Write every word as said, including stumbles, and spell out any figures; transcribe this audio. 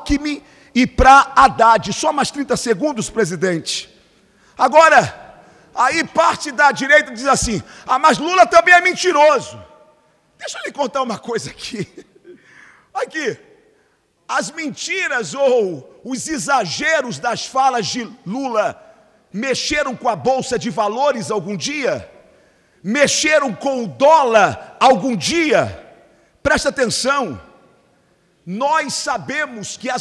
Alckmin e para Haddad. Só mais trinta segundos, presidente. Agora, aí parte da direita diz assim: ah, mas Lula também é mentiroso. Deixa eu lhe contar uma coisa aqui. Aqui, as mentiras ou os exageros das falas de Lula mexeram com a Bolsa de Valores algum dia? Mexeram com o dólar algum dia? Presta atenção, nós sabemos que as